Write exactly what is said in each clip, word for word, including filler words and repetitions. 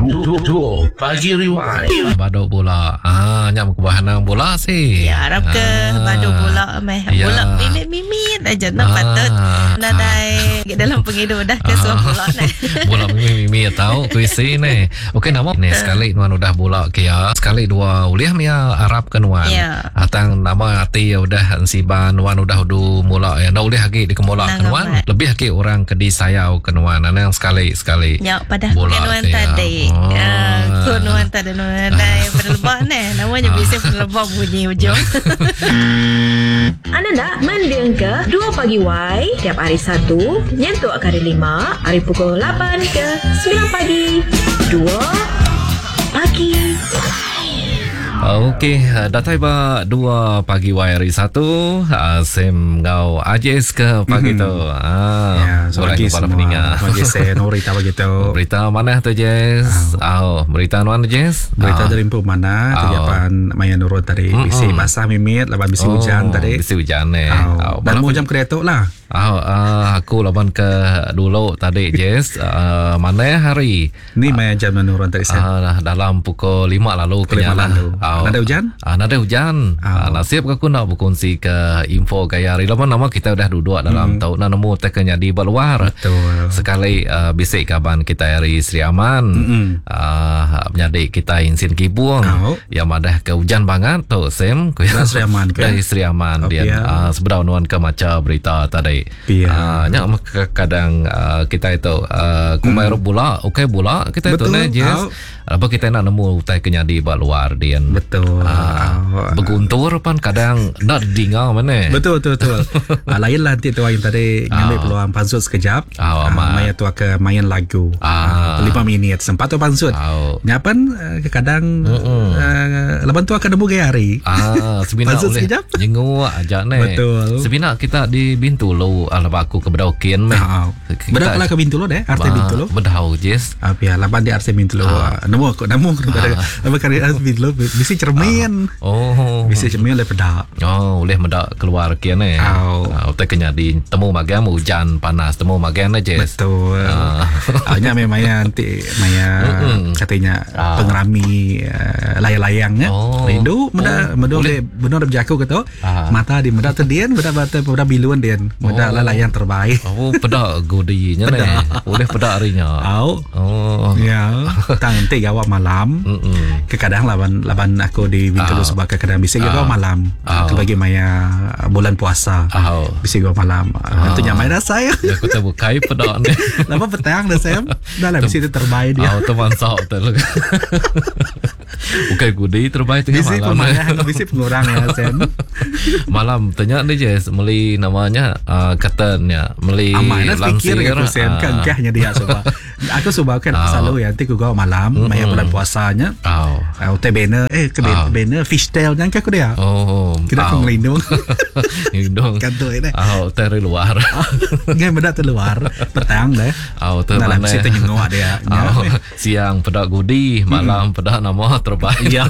Duo Pagi Rewind. Baduk bola. Ah, nyam kebahanan bola sih. Ya, harap ke ah. baduk bola meh. Ya. Bola mimit-mimit aja nak Ah. patut. Nadai dalam penghidup dah ke suap bola ni. Bola mimit-mimit tahu kuisi ni. Okey nama ni sekali nuan udah bola kia. Sekali dua uliah mia Arab kan nuan. Ya. Atang nama hati udah siban nuan udah udah mula ya. Dah uliah lagi di kemola kan nuan. Lebih lagi orang ke di sayau kan nuan. Yang sekali sekali. Ya, pada bola nuan kia. tadi. Oh. Ah, ko nuan tadi nuan dai berlebah ni. Namanya bisa berlebah bunyi ujung. Anda nak mendengar ke dua Pagi Y tiap hari Sabtu nyentuh kali lima hari pukul lapan ke sembilan pagi. dua Pagi. Okey, datai ba dua pagi hari satu. Sem ngau Ajis ke pagi tu. Ah, Ya, selamat pagi para semua. pendengar. Bagi saya Norita begitu. Berita mana tu Jess? Oh, berita mana Jess? Berita Ah. dari Impu mana? Oh. Kejapan Maya Nurul tadi. Bisi basah mimit, laban bisi Oh, hujan tadi. Bisi hujan eh. Oh. Dan mau jam kreatok lah. Oh, uh, aku laban ke dulu tadi Jess. Uh, mana hari? Ni Maya jam Nurul tadi saya. Uh, dalam pukul lima lalu Pukul lima kenyala. lalu. Oh. Ada hujan? Ah, ada hujan. Oh. Ah, nasib aku nak berkongsi ke info gaya hari laban nama kita dah duduk dalam hmm. tahun nak nemu teknya di luar. Betul. Sekali uh, bisik kaban kita hari Sri Aman. Mm-mm. Uh, menjadi kita insin kibuang. Oh. Yang madah ke hujan banget tu Sem. Dari Sri Aman ke? Dari Sri Aman Oh, dia. pia. Uh, seberau nuan ke maca berita tadi. Pia. Uh, nyak kadang uh, kita itu uh, kumai mm. bola, okey bola kita itu Betul. ne Jess. Oh. Apa kita nak nemu utai kenya di luar dia. Betul. Ah, Oh. berguntur pan kadang nak dengar mana. Betul betul betul. ah, lain lah nanti tu yang tadi ngambil Ah. peluang pansut sekejap. Ah, Ah, ma- Maya tu ke main lagu. Ah. lima minit sempat tu pansut. Ah. Nyapan uh, kadang Mm-mm. uh, leban tu akan nemu gaya hari. Ah, sebinak Pansut boleh sekejap. jenguk ajak ne. Betul. Sebinak kita di Bintulu alaba aku ke Bedaukin meh. Ah, bedak lah ke Bintulu deh, Arte Bintulu. Bedau Jess. Ah, ya, laban di Arte Bintulu. Ah. Nemu aku nemu aku pada apa kali Arte Bintulu bisi cermin. Oh. Bisi cermin le pedak. Oh, boleh mendak keluar kian eh. Au. Ah, utai kenya di temu magam hujan panas temu magam ne Jess. Betul. Ah. Hanya memang Maya nanti Maya Mm-mm. katanya Ah. pengerami uh, layang-layangnya. Oh. Rindu Oh, meda meda boleh. benar berjaku gitu. Ah. Mata di meda terdian meda mata meda biluan dian. Meda Oh. lah layang terbaik. Oh, pedak gudinya ne. Boleh pedak harinya. Au. Oh. Ya, nanti gawat malam. Mm-mm. Kadang laban laban aku di Bintulu Ah. sebab kadang bisa gawat malam. Ah. Itu bagi Maya bulan puasa. Ah. Bisa gawat malam. Itu nyamai dah saya. Ya, aku tahu kai pedak ni. Lama petang dah saya. Dah lah bisa itu terbaik dia. Ah, teman sok tu. Bukan gudi terbaik tengah Bisi malam. pemanah, bisi pengurang ya Sam. Malam tanya ni Jess, meli namanya uh, katanya, meli Aman lah fikir lansir. gitu Sam. Kan kahnya dia sebab. Aku sebab kan Ah. selalu ya nanti aku gawa malam, Maya bulan puasanya. Oh. Uh, Utai banner, eh ke Ah. banner fishtail jangan aku dia. Oh. Kita aku melindung. Hidung. Kantor ini. Oh, dari luar. Ngai bedak tu luar. Petang dah. Oh, tu Nah, lah mana? mesti tengok dia. Oh, siang pedak gudi, malam pedak nama terbaik. Ya.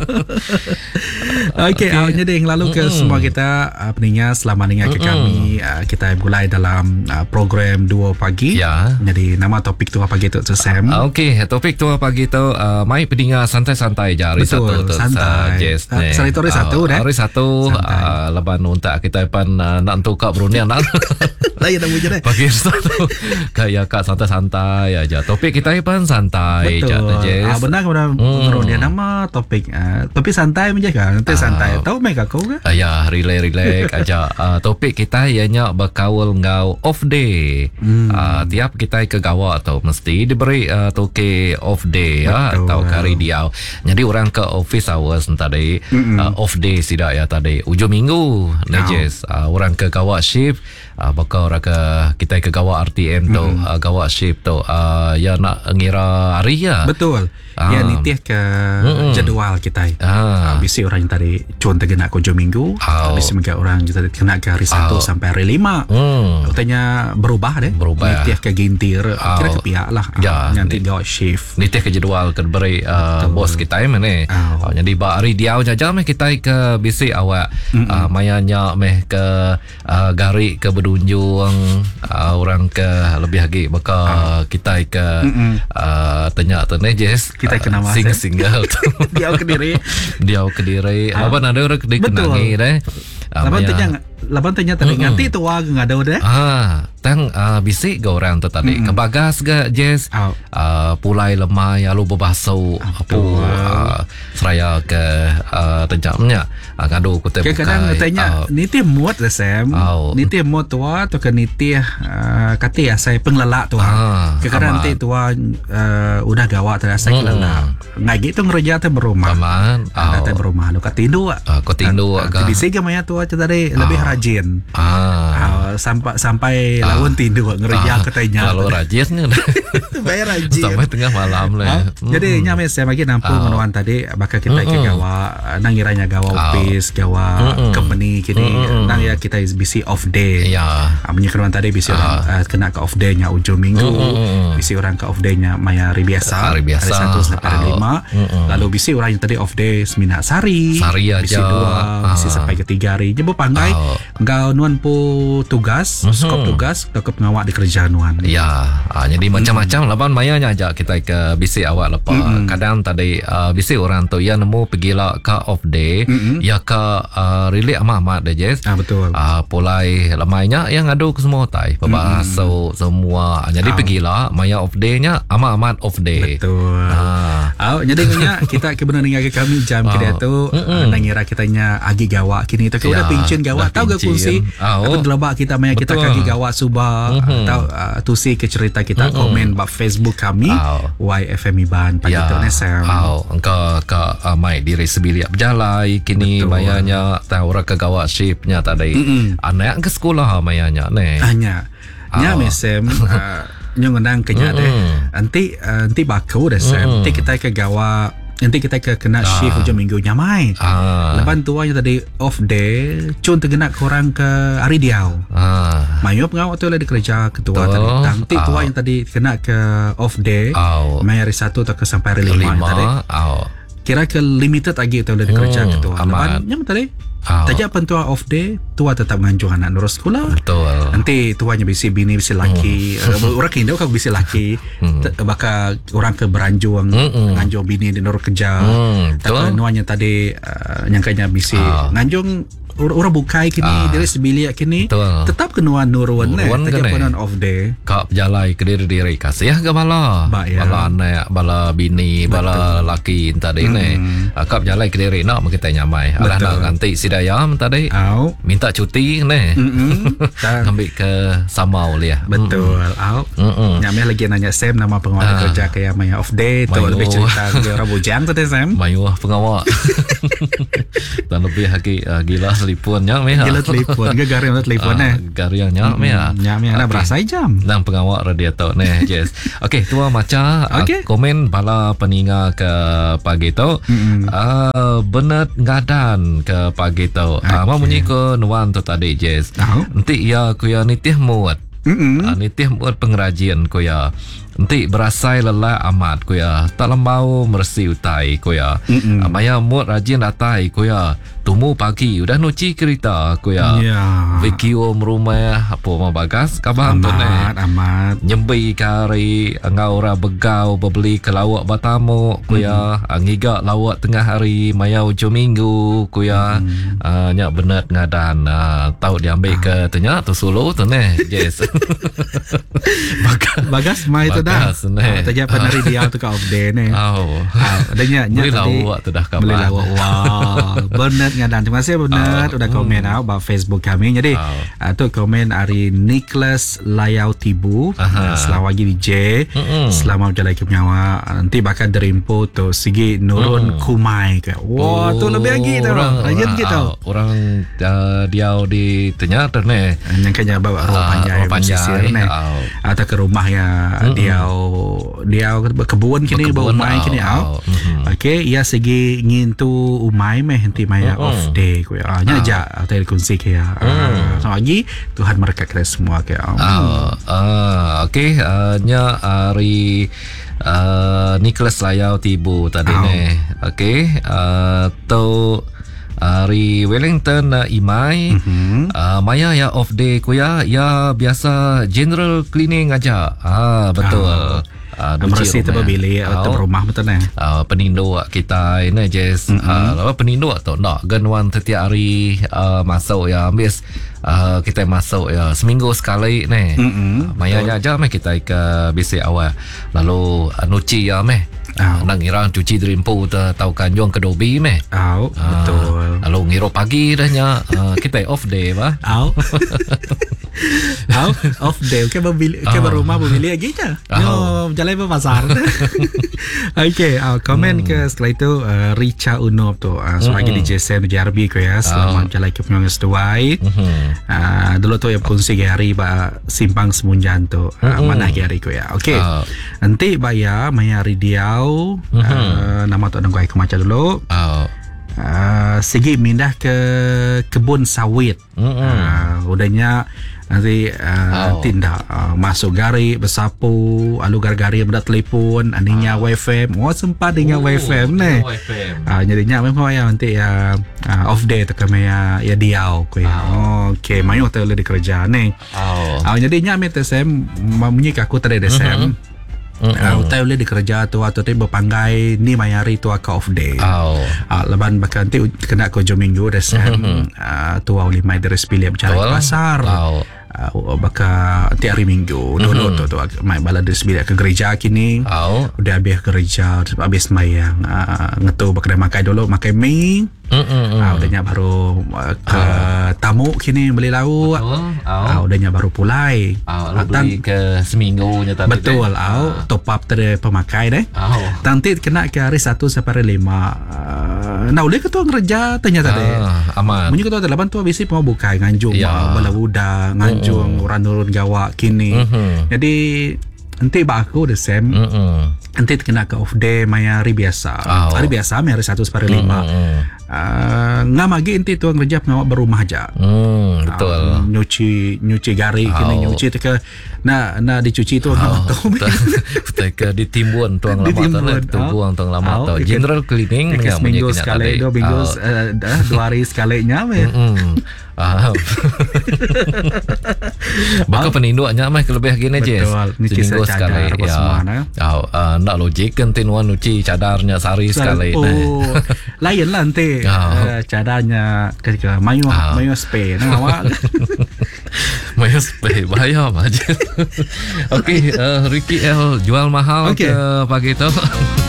Okey, Okey. okay. jadi yang lalu ke semua kita uh, pendengar selamat dengar ke kami. Uh, kita mulai dalam uh, program dua pagi. Ya. Jadi nama topik dua pagi tu tu Sam. Ah, Okey, topik tu pagi tu uh, mai pendengar santai-santai je hari Betul, satu tu. santai. Jess, Ah, ni. hari tu hari Ah, satu, dah. Hari satu Santai. uh, leban unta kita pan uh, nak tukar berunian nak. Lah ya dah wujud dah. Pagi satu kayak kak santai-santai aja. Topik kita pan santai je Betul. Jess. Ah, benar kepada Hmm. dia nama topik uh, topik santai menjaga. Nanti Ah. santai. Tahu mereka kau ke? Uh, ya, relax-relax aja. Uh, topik kita ianya berkawal ngau off day. Hmm. Uh, tiap kita ke gawa atau mesti diberi uh, toke off day ya, Betul. atau kari diau. Jadi orang ke office hours tadi uh, off day sidak ya tadi. Ujung minggu nejes uh, orang ke gawa shift uh, bakal orang ke kita ke gawa R T M tu uh, gawa shift tu uh, ya nak ngira hari ya. Betul. Ah. Ya nitih ke Mm-mm. jadual kita. Ah. Ah, bisi orang yang tadi cuan terkena ke hujung minggu. Oh. Bisi mereka orang yang tadi kena ke hari Oh. satu sampai hari lima. Hmm. Katanya berubah deh. Berubah. Nitih ke gintir. Oh. Kira ke pihak lah. Ya. Nanti gawa shift. Nitih ke jadual ke beri uh, bos kita yang mana. Oh. Oh, jadi ba hari dia jaja meh kita ke bisi awak uh, mayanya meh ke uh, gari ke kedunjung uh, orang ke lebih lagi bakal uh. kita ke uh, tanya tu ni Jess kita kena uh, sing single tu dia Kediri dia Kediri laban ada orang Kediri kenangi deh laban tanya laban tanya tadi nganti tu wag ngada deh ah tang uh, bisik ke orang tu tadi ke bagas ke Jess oh. uh, pulai lemai lalu berbaso apa uh, seraya ke uh, tenjamnya uh, ngadu ku te kadang tanya uh, niti muat lah Sam oh. niti muat tua atau ke niti uh, kati ya saya pengelelak tua ah, kadang nanti tua uh, udah gawat terasa saya kelelak ngagi tu ngerja tu berumah aman ada tu berumah lu katindu ah uh, katindu ah di sini maya tua tadi lebih rajin ah sampai sampai lawan tindu ngerja katanya kalau rajinnya bayar rajin sampai tengah malam lah jadi nyame saya bagi nampung menuan tadi bakal kita ke gawa nangiranya gawa office gawa company kini nang ya kita bisi off day ya menyekeruan tadi bisi orang kena ke off day nya ujung minggu bisi orang ke off day nya maya hari biasa hari biasa hari satu sampai hari lima lalu bisi orang yang tadi off day semina sari sari aja bisi dua bisi sampai ke tiga hari jebo pandai engkau nuan pu tugas skop tugas tetap ngawak di kerjaan nuan ya jadi macam-macam laban mayanya aja kita ke bisi awak lepas kadang tadi bisi orang tu ya nemu pergi lah ke off day ya ke relate amat-amat deh Jess ah betul uh, pulai lamainya yang ngadu ke semua tai pembahaso mm-hmm. semua jadi oh. pergilah maya off day-nya amat-amat off day betul ah oh, jadi nya kita kebenaran ke kami jam oh. kita tu mm-hmm. nangira kitanya agi gawa kini tu udah pincin gawa tahu gak kunci aku delabak kita maya kita kaki gawa subah mm-hmm. atau uh, tusi ke cerita kita mm-hmm. komen bab Facebook kami oh. Y F M Iban pagi tu ni Sam oh engkau ke uh, mai diri sebiliak berjalai kini betul. Mayanya tahu orang ke gawa shipnya tadi mm-mm. anak ke sekolah mayanya ne hanya nya oh. mesem uh, nyong nang kenya deh nanti uh, nanti baku deh Sam nanti kita ke gawa nanti kita ke kena ah. shift ujung minggu nyamai ah. lepas tuanya tadi off day cun tergenak korang ke hari diau ah. mayu pengawal tu lah di kerja ketua Tuh. Tadi nanti ah. tua yang tadi kena ke off day oh. mai hari satu atau ke sampai hari lima, lima. Tadi oh. kira ke limited lagi tu lah di kerja hmm. ketua lepas nyam tadi Oh. Tajak pentua off day, tua tetap nganjung anak nurus sekolah. Betul. Nanti tuanya bisi bini bisi laki. Hmm. Orang kini kau bisi laki. Hmm. Bakal orang ke beranjung hmm. nganjung bini di nurus kerja. Hmm. Tapi nuanya tadi uh, nyangkanya bisi oh. nganjung orang bukai kini ah. dari sebiliak kini betul. Tetap kenuan nuruan ne tajak penuan off day kap jalai ke diri diri kasih ke bala ya. Bala anak bala bini betul. Bala laki tadi hmm. ne kap jalai ke diri nak kita nyamai alah nak ganti sidayam tadi au minta cuti ne ambil ke Samau dia betul au nyamai lagi nanya Sam nama pengawal ah. kerja kayak maya off day tu lebih cerita ke orang bujang tu Sam mayu pengawal dan lebih lagi uh, gila telefonnya meh. Gila telefon, ke gari untuk telefon eh. Gari yang nyak meh. Nyak meh nak berasa jam. Nang pengawal radiator neh, yes. Okey, tua maca okay. uh, komen bala peninga ke pagi tu. Mm-hmm. Uh, benet ngadan ke pagi tu. Okay. Uh, mau bunyi ke nuan tu tadi, yes. Oh. Nanti ya ku ya nitih muat. Mm-hmm. Uh, nitih muat pengrajin ku ya. Nanti berasai lelah amat ku ya. Tak lembau mersi utai ku ya. Uh, maya muat rajin datai ku ya. Tumu pagi udah nuci kereta ku ya. Yeah. Vacuum rumah apa mau bagas kabar tu ne. Amat amat. Nyembi kari ngau ora begau beli ke lawak batamu ku ya. Mm. Ngiga lawak tengah hari maya ujung minggu ku ya. Mm. Uh, nyak benet ngadan uh, tahu diambil ah. ke tanya tu solo tu ne. Yes. bagas bagas mai tu dah. Tanya penari dia tu ka off day ne. Oh. Adanya nya beli lawak tu dah kabar. Beli lawak. Wah. Benet ngadan. Terima kasih benet oh. udah komen mm. about Facebook kami. Jadi oh. uh, tu komen hari Nicholas Layau Tibu. Uh, selamat lagi D J. Mm-mm. Selamat berjalan ke penyawa. Nanti bakal derimpo tu segi nurun mm. kumai ke. Wah, wow, tu lebih lagi tu. Rajin gitu. Orang uh, dia di tanya tu ne. Yang kanya bawa ruang panjai pesisir ne. Atau ke rumah ya dia dia kebun kini bawa umai kini au. Okey, ia segi ngintu umai meh henti maya mm-hmm. off day ku ya. Nya aja atau kunci ke ya. Mm. So lagi Tuhan mereka kita semua ke. Ah, uh, okey, uh, nya hari uh, Nicholas Layau Tibu tadi oh. ne. Okey, uh, tu Hari Wellington uh, Imai. Mhm. Uh, Maya ya off day ku ya. Ya biasa general cleaning aja. Ah betul. Oh. Uh, Meresi tu berbili atau rumah betul eh. Uh, penindo kita ini Jess. Mm-hmm. Uh, penindo atau nak genuan setiap hari uh, masuk ya habis uh, kita masuk ya seminggu sekali ni. Mm-hmm. Uh, Mayanya aja meh kita ke basic awal. Lalu uh, nuci ya meh. Oh. Nang irang cuci drimpu ta tau kanjong ke dobi meh. Oh, Ah, betul. Lalu ngiro pagi dah nya uh, kita off day bah. Au. Au, off day ke berbili ke Oh. berumah berbili lagi je. Oh. Yo, jalan pasar. Okey, uh, komen ke setelah itu uh, Richa Unop tu uh, sebagai D J Sam J R B ko ya. Selamat jalan ke penyong setuai. Uh, dulu tu yang kunci hari ba simpang Semunjan tu. Uh, mana hari ko ya. Okey. Oh. Nanti baya Maya Ridiau uh, nama tu nang ko macam dulu. Oh. Uh, segi mindah ke kebun sawit. Mm-mm. Uh, udahnya nanti uh, Oh. tindak uh, masuk gari bersapu, alu gar-gari benda telefon, aninya Oh. wifi. Oh sempat dengan wifi ni. Ah, jadinya memang ya nanti ya uh, off day tu kami ya ya diau ko ya. Oh. Okey, mayu tu le di kerja ni. Oh. Ah, jadinya mi tesem memunyi aku tadi desem. Uh, utai boleh dikerja tu atau tu berpanggai ni mayari tu aku off day. Oh. Ah, leban bahkan nanti kena ko jom minggu desem. Ah, tu awal lima dari sepilih berjalan ke pasar. Oh. Uh, baka tiap hari minggu dulu tu tu mai bala des bila ke gereja kini. Oh. Udah habis gereja habis sembahyang uh, ngetu bakal makan dulu makan mie. Mm-mm. Ah, udahnya baru uh, ke tamu kini beli lauk. Betul. Oh. Ah, udahnya baru pulai. Oh, lu Tan- beli ke seminggu nya tadi. Betul, au top up dari pemakai deh. Oh. Nanti kena ke hari satu sampai hari lima. Uh, nah, boleh ketua ngerja ternyata deh. Ah, aman. Munyi ketua delapan tu habis mau buka nganjung Ya. bala budak nganjung orang nurun gawa kini. Mhm. Jadi nanti baku the same. Mm-mm. Nanti kena ke off day maya hari biasa. Oh. Hari biasa maya hari satu sampai hari lima. Mm-mm. Uh, ngam lagi nanti tuan kerja pengawak berumah aja. Hmm, betul. Uh, nyuci nyuci gari kini Oh. nyuci tu ke na na dicuci tu ngam tu. Kita ditimbun tuang lama Ditimbun, tu, tu oh. buang tuang lama Oh, tu. ikan- General cleaning Dekat yang seminggu punya sekali, kenyataan dua minggu, Oh. uh, dah, dua hari sekalinya. Mm-mm. Ah. Bakal peninduknya mah lebih gini je. Betul. Ni kisah cadar apa semua, nah. Oh, uh, nak logik kan tinuan uci cadarnya sehari sekali. Oh, nah. lain lah nanti. Oh. Uh, cadanya ketika mayu Oh. mayu spray nah awak. Mayu spray bahaya aja. Okey, uh, Ricky L jual mahal Okey. ke pagi tu.